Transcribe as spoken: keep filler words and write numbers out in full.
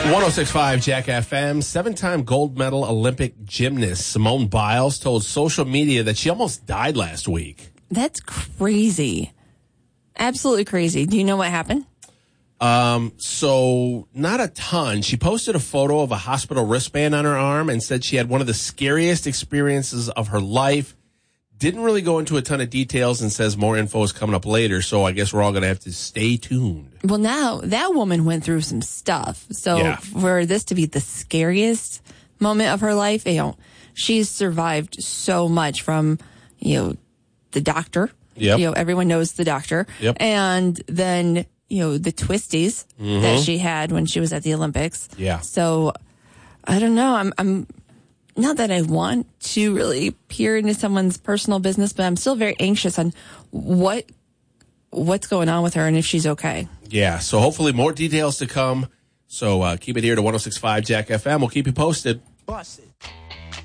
one oh six point five Jack F M, seven-time gold medal Olympic gymnast Simone Biles told social media that she almost died last week. That's crazy. Absolutely crazy. Do you know what happened? Um, so not a ton. She posted a photo of a hospital wristband on her arm and said she had one of the scariest experiences of her life. Didn't really go into a ton of details and says more info is coming up later. So I guess we're all going to have to stay tuned. Well, now that woman went through some stuff. So Yeah. for this to be the scariest moment of her life, you know, she's survived so much from, you know, the doctor. Yep. You know, everyone knows the doctor. Yep. And then, you know, the twisties Mm-hmm. that she had when she was at the Olympics. Yeah. So I don't know. I'm, I'm not that I want to really peer into someone's personal business, but I'm still very anxious on what, what's going on with her and if she's okay. Yeah. So hopefully more details to come. So uh, keep it here to one oh six point five Jack F M. We'll keep you posted. Bust it.